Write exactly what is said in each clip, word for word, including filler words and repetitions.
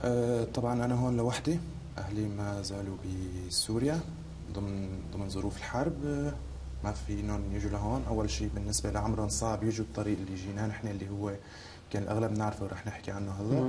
أه طبعا أنا هون لوحدي، أهلي ما زالوا بسوريا ضمن ضمن ظروف الحرب. أه ما فينهم يجوا لهون. أول شيء بالنسبة لعمرهم صعب يجوا الطريق اللي جينا نحن، اللي هو كان الأغلب نعرفه ورح نحكي عنه هلا.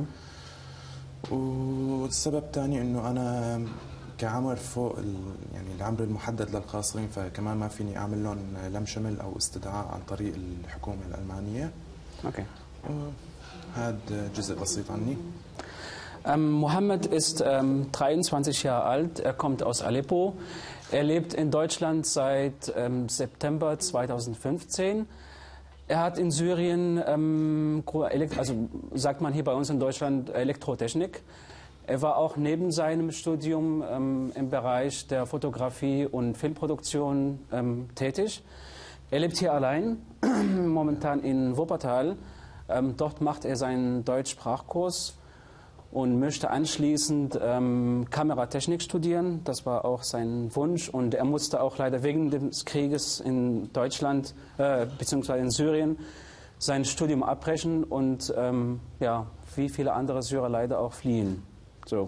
والسبب الثاني إنه أنا كعمر فوق يعني العمر المحدد للقاصرين، فكمان ما فيني أعمل لهم لم شمل أو استدعاء عن طريق الحكومة الألمانية. Okay. هذا جزء بسيط عني. Ähm, Mohammed ist ähm, dreiundzwanzig Jahre alt, er kommt aus Aleppo. Er lebt in Deutschland seit ähm, September zweitausendfünfzehn. Er hat in Syrien, ähm, also sagt man hier bei uns in Deutschland, Elektrotechnik. Er war auch neben seinem Studium ähm, im Bereich der Fotografie und Filmproduktion ähm, tätig. Er lebt hier allein, momentan in Wuppertal. Ähm, dort macht er seinen Deutschsprachkurs und möchte anschließend ähm, Kameratechnik studieren. Das war auch sein Wunsch, und er musste auch leider wegen des Krieges in Deutschland äh, bzw. in Syrien sein Studium abbrechen und ähm, ja, wie viele andere Syrer leider auch fliehen. So.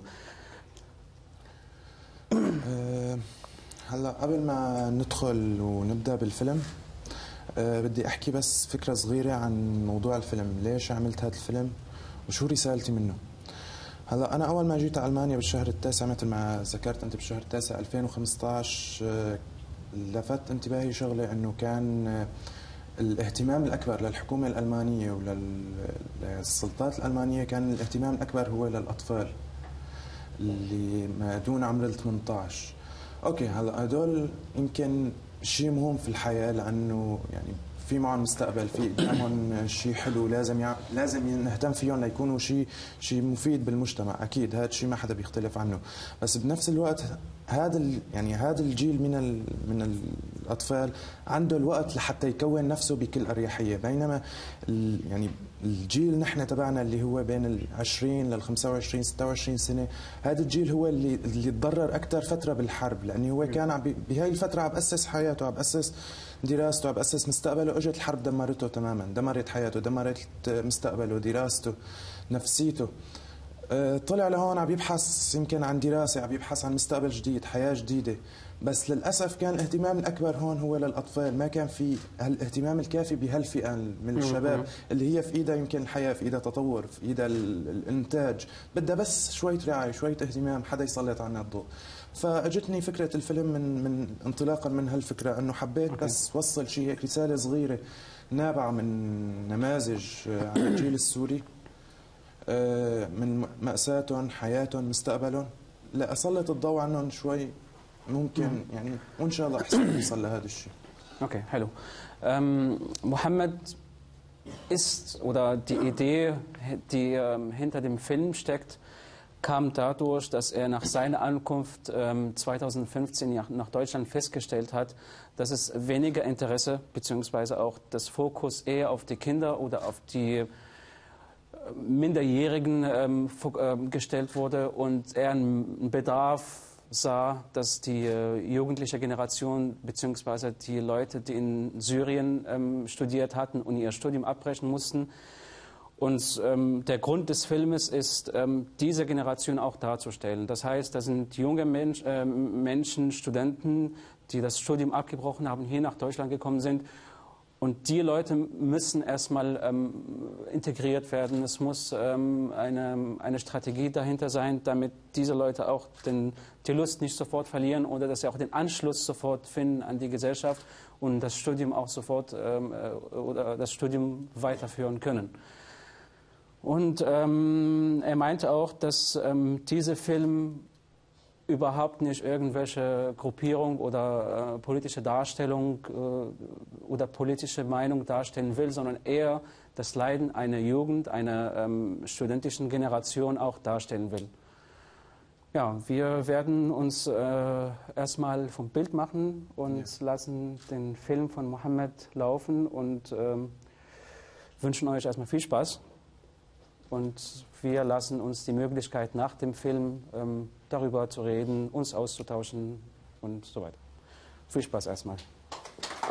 هلا قبل ما ندخل ونبدأ بالفيلم أه بدي أحكي بس فكرة صغيرة عن موضوع الفيلم، ليش عملت هذا الفيلم وشو رسالتي منه. هلا أنا أول ما جيت على ألمانيا بالشهر التاسع مثل ما ذكرت أنت بالشهر التاسع ألفين وخمسة عشر، أه لفت انتباهي شغلة إنه كان أه الاهتمام الأكبر للحكومة الألمانية وللسلطات الألمانية، كان الاهتمام الأكبر هو للأطفال اللي ما دون عمر ال ثمانية عشر. أوكي هلا هدول يمكن شيء مهم في الحياة، لأنه يعني في معهم مستقبل، في قدامهم شيء حلو، لازم يع... لازم نهتم فيهم ليكونوا شيء شيء مفيد بالمجتمع. أكيد هذا الشيء ما حدا بيختلف عنه، بس بنفس الوقت هذا ال... يعني هذا الجيل من ال... من الأطفال عنده الوقت لحتى يكون نفسه بكل أريحية، بينما ال... يعني الجيل نحن تبعنا اللي هو بين العشرين لل خمسة وعشرين ستة وعشرين سنة، هذا الجيل هو اللي اللي تضرر أكثر فترة بالحرب، لأنه هو كان عم بهاي الفترة عم بأسس حياته، عم بأسس دراسته، عم بأسس مستقبله. اجت الحرب دمرته تماما، دمرت حياته، دمرت مستقبله، دراسته، نفسيته. طلع لهون عم يبحث يمكن عن دراسة، عم يبحث عن مستقبل جديد، حياة جديدة، بس للأسف كان الاهتمام الأكبر هون هو للأطفال. ما كان في الاهتمام الكافي بهالفئة من الشباب اللي هي في إيدها يمكن الحياة، في إيدها تطور، في إيدها الإنتاج، بدها بس شوية رعاية، شوية اهتمام، حدا يسلط عنها الضوء. فاجتني فكرة الفيلم من من انطلاقا من هالفكرة، انه حبيت okay. بس وصل شيء هيك رسالة صغيرة نابعة من نماذج عن الجيل السوري، من مأساتهم، حياتهم، مستقبلهم، لأسلط الضوء عنهم شوي، ممكن يعني وإن شاء الله أحسن يوصل لهذا الشيء. Okay, hallo. Ähm, Mohammed ist, oder die Idee, die ähm, hinter dem Film steckt, kam dadurch, dass er nach seiner Ankunft ähm, zweitausendfünfzehn nach Deutschland festgestellt hat, dass es weniger Interesse bzw. auch das Fokus eher auf die Kinder oder auf die Minderjährigen ähm, äh, gestellt wurde, und er einen Bedarf sah, dass die äh, jugendliche Generation bzw. die Leute, die in Syrien ähm, studiert hatten und ihr Studium abbrechen mussten. Und ähm, der Grund des Filmes ist, ähm, diese Generation auch darzustellen. Das heißt, da sind junge Mensch, äh, Menschen, Studenten, die das Studium abgebrochen haben, hier nach Deutschland gekommen sind. Und die Leute müssen erstmal ähm, integriert werden. Es muss ähm, eine, eine Strategie dahinter sein, damit diese Leute auch den, die Lust nicht sofort verlieren oder dass sie auch den Anschluss sofort finden an die Gesellschaft und das Studium auch sofort ähm, oder das Studium weiterführen können. Und ähm, er meinte auch, dass ähm, dieser Film überhaupt nicht irgendwelche Gruppierung oder äh, politische Darstellung äh, oder politische Meinung darstellen will, sondern eher das Leiden einer Jugend, einer ähm, studentischen Generation auch darstellen will. Ja, wir werden uns äh, erstmal vom Bild machen und ja. lassen den Film von Mohammed laufen und ähm, wünschen euch erstmal viel Spaß. Und wir lassen uns die Möglichkeit, nach dem Film ähm, darüber zu reden, uns auszutauschen und so weiter. Viel Spaß erstmal.